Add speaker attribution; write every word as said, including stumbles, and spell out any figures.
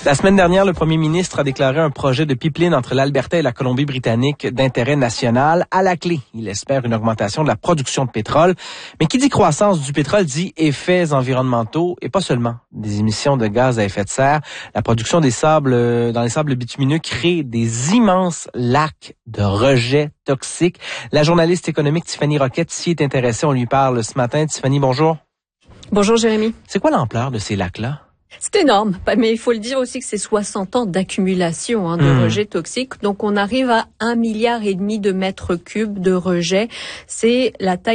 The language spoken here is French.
Speaker 1: La semaine dernière, le premier ministre a déclaré un projet de pipeline entre l'Alberta et la Colombie-Britannique d'intérêt national. À la clé, il espère une augmentation de la production de pétrole. Mais qui dit croissance du pétrole dit effets environnementaux et pas seulement des émissions de gaz à effet de serre. La production des sables dans les sables bitumineux crée des immenses lacs de rejets toxiques. La journaliste économique Tiffany Roquette s'y est intéressée. On lui parle ce matin. Tiffany, bonjour.
Speaker 2: Bonjour Jérémy.
Speaker 1: C'est quoi l'ampleur de ces lacs-là?
Speaker 2: C'est énorme, mais il faut le dire aussi que c'est soixante ans d'accumulation hein, de mmh. rejets toxiques. Donc on arrive à un milliard et demi de mètres cubes de rejets. C'est la taille